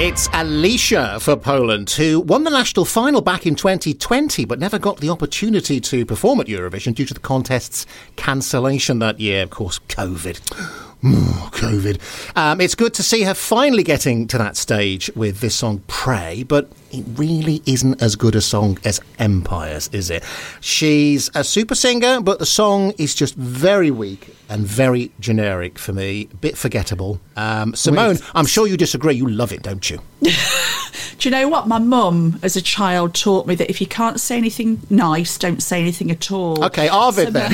It's Alicia for Poland, who won the national final back in 2020 but never got the opportunity to perform at Eurovision due to the contest's cancellation that year. Of course, COVID. COVID. It's good to see her finally getting to that stage with this song Pray, but it really isn't as good a song as Empires, is it? She's a super singer, but the song is just very weak and very generic for me. A bit forgettable. Simone, I'm sure you disagree. You love it, don't you? Do you know what? My mum, as a child, taught me that if you can't say anything nice, don't say anything at all. Okay, Arvid then.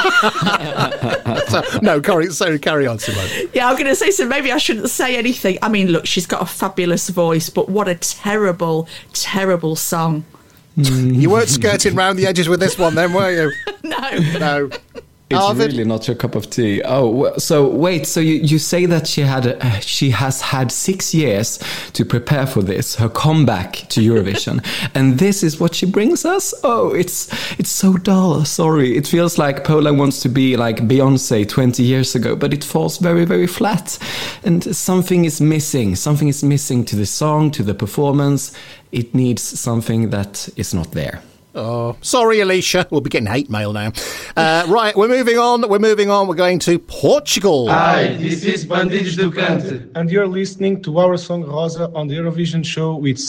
Carry on, Simone. Yeah, I'm going to say so. Maybe I shouldn't say anything. I mean, look, she's got a fabulous voice, but what a terrible, terrible song. You weren't skirting round the edges with this one then, were you? No. It's Arvid? really not your cup of tea. Oh, so wait. So you say that she has had 6 years to prepare for this, her comeback to Eurovision, and this is what she brings us. Oh, it's so dull. Sorry, it feels like Poland wants to be like Beyonce 20 years ago, but it falls very, very flat, and something is missing. Something is missing to the song, to the performance. It needs something that is not there. Oh, sorry, Alicia. We'll be getting hate mail now. Right, we're moving on. We're going to Portugal. Hi, this is Bandidos do Cante. And you're listening to our song Rosa on the Eurovision show with